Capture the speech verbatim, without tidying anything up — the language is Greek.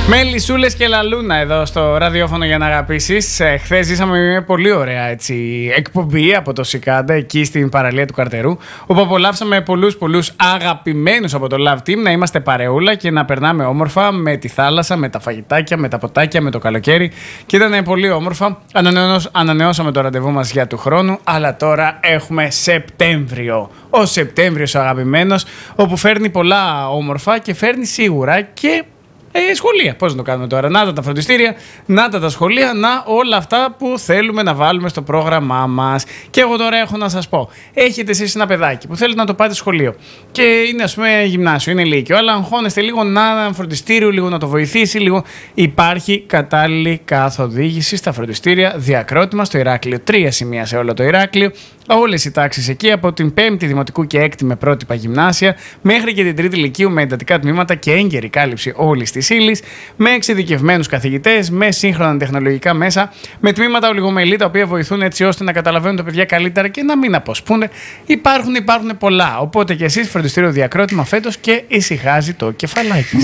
Μελισσούλες και λαλούνα εδώ στο ραδιόφωνο για να αγαπήσεις. Ε, χθες ζήσαμε μια πολύ ωραία έτσι, εκπομπή από το Σικάντα εκεί στην παραλία του Καρτερού, όπου απολαύσαμε πολλούς πολλούς αγαπημένους από το Love Team να είμαστε παρεούλα και να περνάμε όμορφα με τη θάλασσα, με τα φαγητάκια, με τα ποτάκια, με το καλοκαίρι. Και ήταν πολύ όμορφα. Ανανεώσ, ανανεώσαμε το ραντεβού μας για του χρόνου, αλλά τώρα έχουμε Σεπτέμβριο. Ο Σεπτέμβριος αγαπημένος, όπου φέρνει πολλά όμορφα και φέρνει σίγουρα και Ε, σχολεία. Πώς να το κάνουμε τώρα? Να τα τα φροντιστήρια, να τα τα σχολεία, να όλα αυτά που θέλουμε να βάλουμε στο πρόγραμμά μας. Και εγώ τώρα έχω να σας πω: έχετε εσείς ένα παιδάκι που θέλετε να το πάτε σχολείο και είναι, ας πούμε, γυμνάσιο, είναι λύκειο, αλλά αγχώνεστε λίγο να ένα φροντιστήριο, λίγο να το βοηθήσει, λίγο. Υπάρχει κατάλληλη καθοδήγηση στα φροντιστήρια Διακρότημα στο Ηράκλειο. Τρία σημεία σε όλο το Ηράκλειο. Όλες οι τάξεις εκεί, από την πέμπτη Δημοτικού και έκτη με πρότυπα γυμνάσια, μέχρι και την τρίτη Λυκείου με εντατικά τμήματα και έγκαιρη κάλυψη όλης της ύλης, με εξειδικευμένους καθηγητές, με σύγχρονα τεχνολογικά μέσα, με τμήματα ολιγομελή τα οποία βοηθούν έτσι ώστε να καταλαβαίνουν τα παιδιά καλύτερα και να μην αποσπούνε. Υπάρχουν, υπάρχουν πολλά. Οπότε και εσείς φροντιστήριο Διακρότημα φέτος και ησυχάζει το κεφαλάκι.